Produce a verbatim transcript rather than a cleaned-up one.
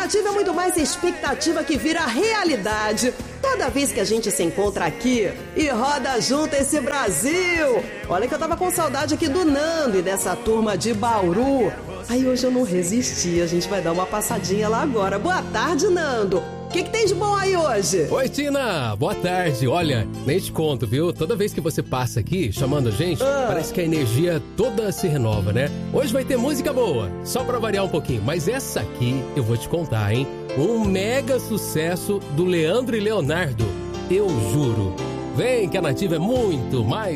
Nativa é muito mais expectativa que vira realidade. Toda vez que a gente se encontra aqui e roda junto esse Brasil. Olha que eu tava com saudade aqui do Nando e dessa turma de Bauru. Aí hoje eu não resisti, a gente vai dar uma passadinha lá agora. Boa tarde, Nando. O que, que tem de bom aí hoje? Oi, Tina! Boa tarde. Olha, nem te conto, viu? Toda vez que você passa aqui, chamando a gente, ah. parece que a energia toda se renova, né? Hoje vai ter música boa, só pra variar um pouquinho. Mas essa aqui, eu vou te contar, hein? Um mega sucesso do Leandro e Leonardo. Eu juro. Vem que a Nativa é muito mais